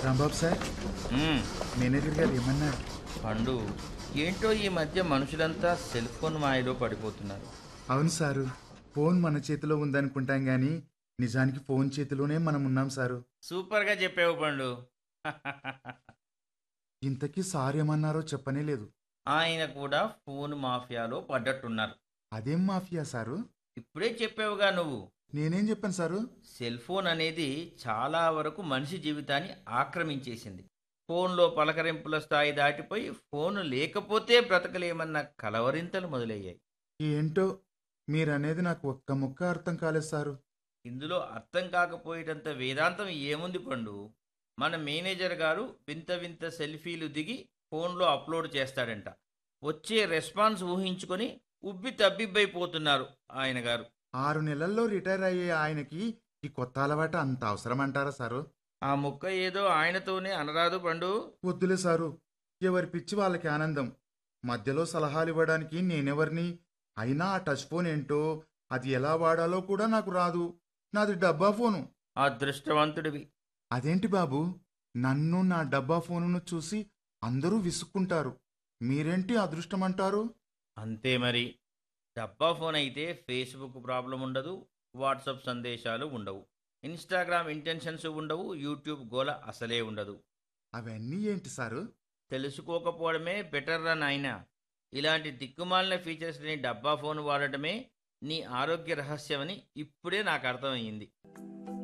Rambabu sir, మ్మ్. Manager గారు ఏమన్నారు? పండు, ఏంటో ఈ మధ్య మనుషులంతా సెల్ ఫోన్ మాయలో పడిపోతున్నారు. అవును సారు, ఫోన్ మన చేతిలో ఉందనుకుంటాం గాని నిజానికి ఫోన్ చేతిలోనే మనం ఉన్నాం సారు. సూపర్గా చెప్పావు పండు. ఇంతకీ సార్ ఏమన్నారో చెప్పనే లేదు. ఆయన కూడా ఫోన్ మాఫియాలో పడ్డట్టున్నారు. అదేం మాఫియా సారు? ఇప్పుడే చెప్పావుగా నువ్వు. నేనేం చెప్పాను సారు? సెల్ ఫోన్ అనేది చాలా వరకు మనిషి జీవితాన్ని ఆక్రమించేసింది. ఫోన్లో పలకరింపుల స్థాయి దాటిపోయి ఫోన్ లేకపోతే బ్రతకలేమన్న కలవరింతలు మొదలయ్యాయి. ఏంటో మీరనేది నాకు ఒక్క ముక్క అర్థం కాలేదు సారు. ఇందులో అర్థం కాకపోయేటంత వేదాంతం ఏముంది పండు. మన మేనేజర్ గారు వింత వింత సెల్ఫీలు దిగి ఫోన్లో అప్లోడ్ చేస్తాడంట. వచ్చే రెస్పాన్స్ ఊహించుకొని ఉబ్బి తబ్బిబ్బైపోతున్నారు ఆయన గారు. 6 నెలల్లో రిటైర్ అయ్యే ఆయనకి ఈ కొత్త అలవాటు అంత అవసరం అంటారా సారు? ఆ ముక్క ఏదో ఆయనతోనే అనరాదు పండు. వద్దులే సారు, ఎవరి పిచ్చి వాళ్ళకి ఆనందం. మధ్యలో సలహాలు ఇవ్వడానికి నేనెవరిని? అయినా ఆ టచ్ ఫోన్ ఏంటో, అది ఎలా వాడాలో కూడా నాకు రాదు. నాది డబ్బా ఫోను. అదృష్టవంతుడివి. అదేంటి బాబు, నన్ను నా డబ్బా ఫోనును చూసి అందరూ విసుక్కుంటారు. మీరేంటి అదృష్టమంటారు? అంతే మరి. డబ్బా ఫోన్ అయితే ఫేస్బుక్ ప్రాబ్లం ఉండదు, వాట్సాప్ సందేశాలు ఉండవు, ఇన్స్టాగ్రామ్ ఇంటెన్షన్స్ ఉండవు, యూట్యూబ్ గోల అసలే ఉండదు. అవన్నీ ఏంటి సారు? తెలుసుకోకపోవడమే బెటర్ రా నాయనా. ఇలాంటి దిక్కుమాలిన ఫీచర్స్ని డబ్బా ఫోన్ వాడటమే నీ ఆరోగ్య రహస్యమని ఇప్పుడే నాకు అర్థమయ్యింది.